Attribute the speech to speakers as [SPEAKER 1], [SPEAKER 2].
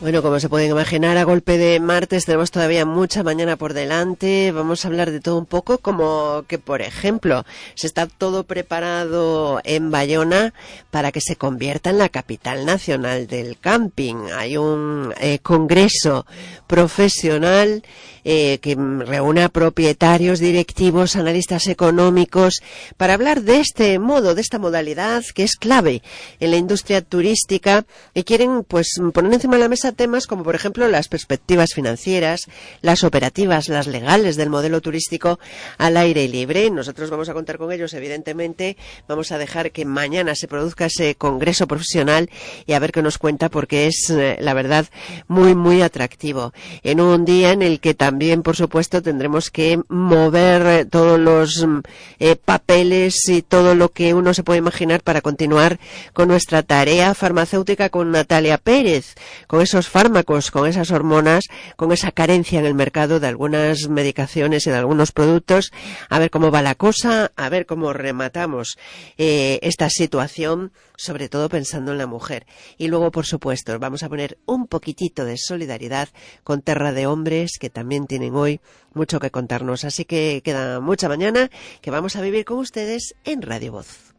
[SPEAKER 1] Bueno, como se pueden imaginar, a golpe de martes tenemos todavía mucha mañana por delante. Vamos a hablar de todo un poco, como que, por ejemplo, se está todo preparado en Bayona para que se convierta en la capital nacional del camping. Hay un congreso profesional que reúne a propietarios, directivos, analistas económicos para hablar de este modo, de esta modalidad que es clave en la industria turística, y quieren pues poner encima de la mesa temas como, por ejemplo, las perspectivas financieras, las operativas, las legales del modelo turístico al aire libre. Nosotros vamos a contar con ellos, evidentemente. Vamos a dejar que mañana se produzca ese congreso profesional y a ver qué nos cuenta, porque es, la verdad, muy, muy atractivo. En un día en el que también, por supuesto, tendremos que mover todos los papeles y todo lo que uno se puede imaginar para continuar con nuestra tarea farmacéutica con Natalia Pérez, con esos fármacos, con esas hormonas, con esa carencia en el mercado de algunas medicaciones y de algunos productos. A ver cómo va la cosa, a ver cómo rematamos esta situación, sobre todo pensando en la mujer. Y luego, por supuesto, vamos a poner un poquitito de solidaridad con Terra de Hombres, que también tienen hoy mucho que contarnos. Así que queda mucha mañana que vamos a vivir con ustedes en Radio Voz.